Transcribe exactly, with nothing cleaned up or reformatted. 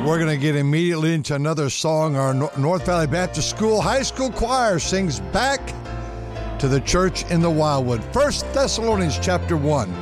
we're going to get immediately into another song. Our North Valley Baptist School High School Choir sings Back to the Church in the Wildwood. First Thessalonians chapter one.